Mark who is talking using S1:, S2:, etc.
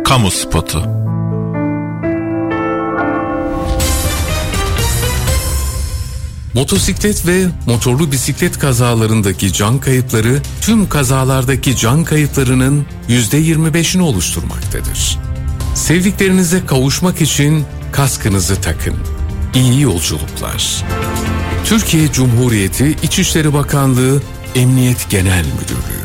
S1: Kamu spotu.
S2: Motosiklet ve motorlu bisiklet kazalarındaki can kayıpları tüm kazalardaki can kayıplarının %25'ini oluşturmaktadır. Sevdiklerinize kavuşmak için kaskınızı takın. İyi yolculuklar. Türkiye Cumhuriyeti İçişleri Bakanlığı Emniyet Genel Müdürlüğü.